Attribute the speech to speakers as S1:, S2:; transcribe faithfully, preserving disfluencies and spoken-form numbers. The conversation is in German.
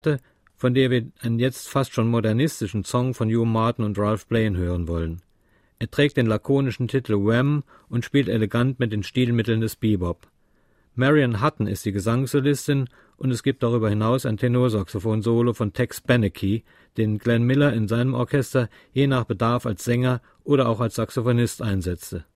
S1: von der wir einen jetzt fast schon modernistischen Song von Hugh Martin und Ralph Blane hören wollen. Er trägt den lakonischen Titel Wham und spielt elegant mit den Stilmitteln des Bebop. Marion Hutton ist die Gesangssolistin und es gibt darüber hinaus ein Tenorsaxophon-Solo von Tex Beneke, den Glenn Miller in seinem Orchester je nach Bedarf als Sänger oder auch als Saxophonist einsetzte.